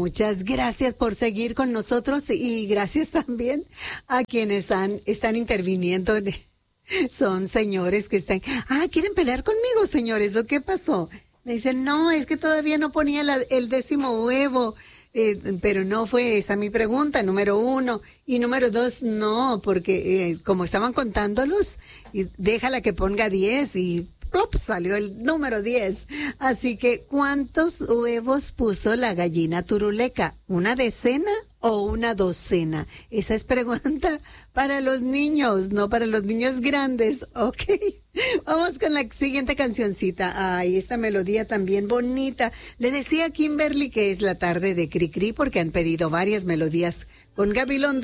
muchas gracias por seguir con nosotros y gracias también a quienes están interviniendo. Son señores que están, ¿quieren pelear conmigo, señores? ¿O qué pasó? Me dicen, no, es que todavía no ponía el 10º huevo. Pero no fue esa mi pregunta, número 1. Y número 2, no, porque como estaban contándolos, déjala que ponga 10 y ¡plop! Salió el número 10. Así que, ¿cuántos huevos puso la gallina turuleca? ¿Una decena o una docena? Esa es pregunta para los niños, no para los niños grandes, ¿ok? Vamos con la siguiente cancioncita. Ay, esta melodía también bonita. Le decía a Kimberly que es la tarde de Cri Cri porque han pedido varias melodías con Gabilondo.